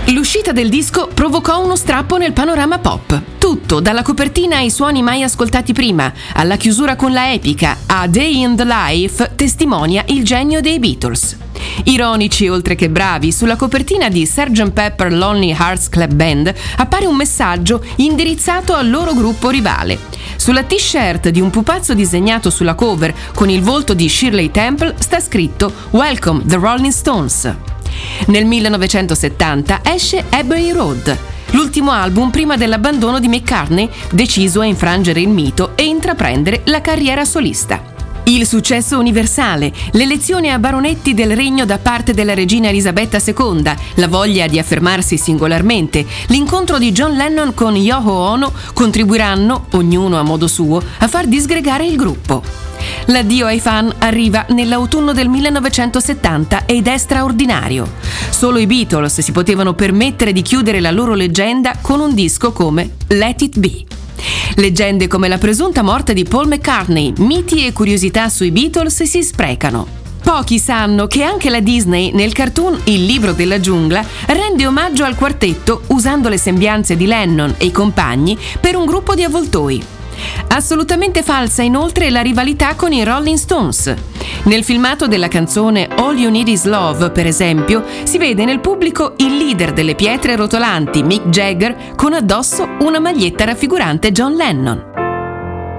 L'uscita del disco provocò uno strappo nel panorama pop. Tutto, dalla copertina ai suoni mai ascoltati prima, alla chiusura con la epica A Day in the Life, testimonia il genio dei Beatles. Ironici oltre che bravi, sulla copertina di Sgt. Pepper Lonely Hearts Club Band appare un messaggio indirizzato al loro gruppo rivale. Sulla t-shirt di un pupazzo disegnato sulla cover con il volto di Shirley Temple sta scritto Welcome the Rolling Stones. Nel 1970 esce Abbey Road, l'ultimo album prima dell'abbandono di McCartney, deciso a infrangere il mito e intraprendere la carriera solista. Il successo universale, l'elezione a baronetti del regno da parte della regina Elisabetta II, la voglia di affermarsi singolarmente, l'incontro di John Lennon con Yoko Ono contribuiranno, ognuno a modo suo, a far disgregare il gruppo. L'addio ai fan arriva nell'autunno del 1970 ed è straordinario. Solo i Beatles si potevano permettere di chiudere la loro leggenda con un disco come Let It Be. Leggende come la presunta morte di Paul McCartney, miti e curiosità sui Beatles si sprecano. Pochi sanno che anche la Disney, nel cartoon Il libro della giungla, rende omaggio al quartetto usando le sembianze di Lennon e i compagni per un gruppo di avvoltoi. Assolutamente falsa inoltre la rivalità con i Rolling Stones. Nel filmato della canzone All You Need Is Love, per esempio, si vede nel pubblico il leader delle pietre rotolanti, Mick Jagger, con addosso una maglietta raffigurante John Lennon.